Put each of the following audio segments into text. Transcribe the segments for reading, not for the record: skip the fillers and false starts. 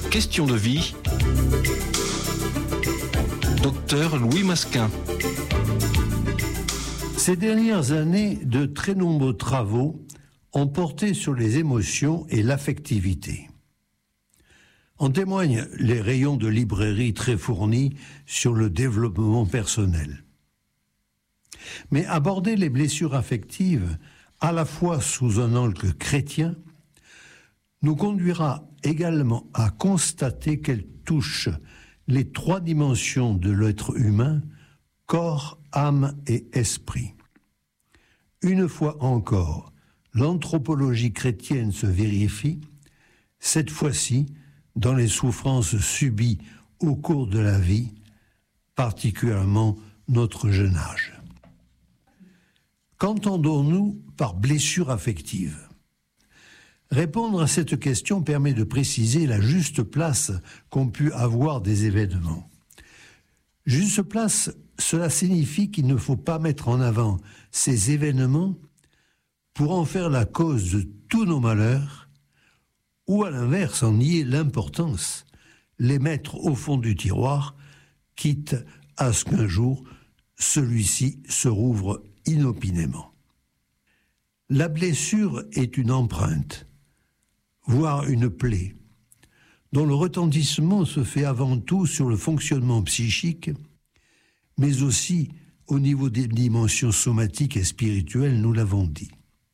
Question de vie. Docteur Louis Masquin. Ces dernières années, de très nombreux travaux ont porté sur les émotions et l'affectivité. En témoignent les rayons de librairie très fournis sur le développement personnel. Mais aborder les blessures affectives à la fois sous un angle chrétien nous conduira également à constater qu'elles touchent les trois dimensions de l'être humain, corps, âme et esprit. Une fois encore, l'anthropologie chrétienne se vérifie, cette fois-ci dans les souffrances subies au cours de la vie, particulièrement notre jeune âge. Qu'entendons-nous par blessure affective ? Répondre à cette question permet de préciser la juste place qu'ont pu avoir des événements. Juste place, cela signifie qu'il ne faut pas mettre en avant ces événements pour en faire la cause de tous nos malheurs, ou à l'inverse en nier l'importance, les mettre au fond du tiroir, quitte à ce qu'un jour celui-ci se rouvre inopinément. La blessure est une empreinte, voire une plaie, dont le retentissement se fait avant tout sur le fonctionnement psychique, mais aussi au niveau des dimensions somatiques et spirituelles, nous l'avons dit.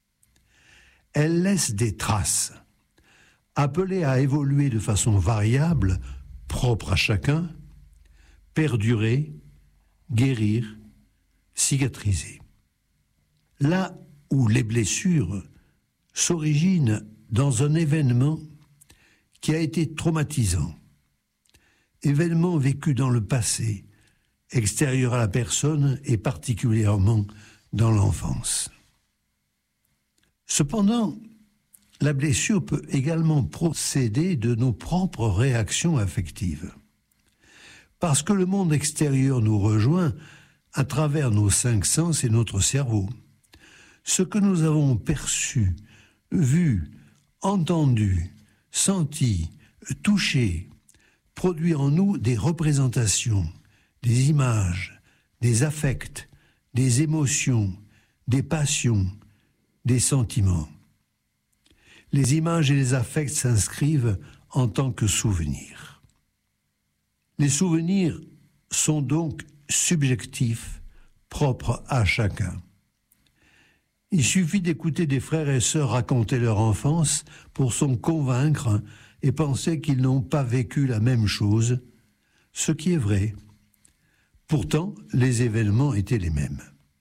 Elle laisse des traces, appelées à évoluer de façon variable, propre à chacun, perdurer, guérir, cicatriser. Là où les blessures s'originent dans un événement qui a été traumatisant, événement vécu dans le passé, extérieur à la personne et particulièrement dans l'enfance. Cependant, la blessure peut également procéder de nos propres réactions affectives. Parce que le monde extérieur nous rejoint à travers nos 5 sens et notre cerveau. Ce que nous avons perçu, vu, entendu, senti, touché, produit en nous des représentations, des images, des affects, des émotions, des passions, des sentiments. Les images et les affects s'inscrivent en tant que souvenirs. Les souvenirs sont donc subjectifs, propres à chacun. Il suffit d'écouter des frères et sœurs raconter leur enfance pour s'en convaincre et penser qu'ils n'ont pas vécu la même chose, ce qui est vrai. Pourtant, les événements étaient les mêmes.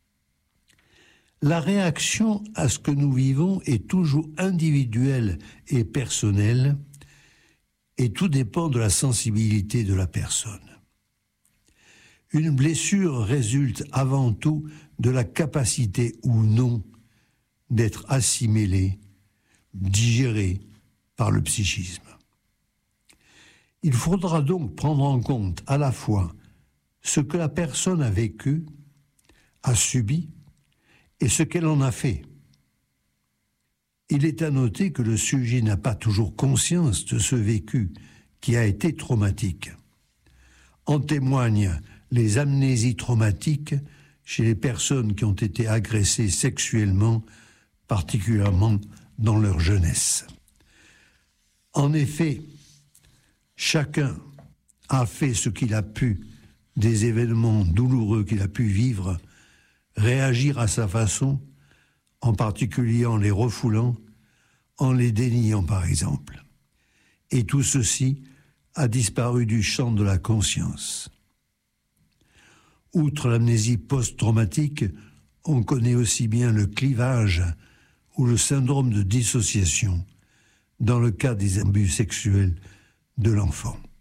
La réaction à ce que nous vivons est toujours individuelle et personnelle, et tout dépend de la sensibilité de la personne. Une blessure résulte avant tout de la capacité ou non d'être assimilée, digérée par le psychisme. Il faudra donc prendre en compte à la fois ce que la personne a vécu, a subi, et ce qu'elle en a fait. Il est à noter que le sujet n'a pas toujours conscience de ce vécu qui a été traumatique. En témoignent les amnésies traumatiques chez les personnes qui ont été agressées sexuellement, particulièrement dans leur jeunesse. En effet, chacun a fait ce qu'il a pu des événements douloureux qu'il a pu vivre, réagir à sa façon, en particulier en les refoulant, en les déniant par exemple. Et tout ceci a disparu du champ de la conscience. Outre l'amnésie post-traumatique, on connaît aussi bien le clivage ou le syndrome de dissociation dans le cas des abus sexuels de l'enfant.